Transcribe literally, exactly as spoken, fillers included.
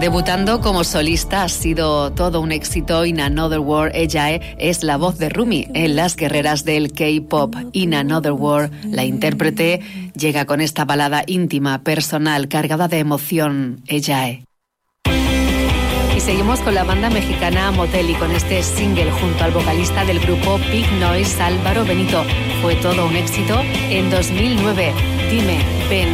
Debutando como solista ha sido todo un éxito. In Another World, ella es la voz de Rumi en Las Guerreras del K-pop. In Another World, la intérprete llega con esta balada íntima, personal, cargada de emoción. Ella es. Y seguimos con la banda mexicana Motel y con este single junto al vocalista del grupo Big Noise, Álvaro Benito. Fue todo un éxito en dos mil nueve. Dime, ven.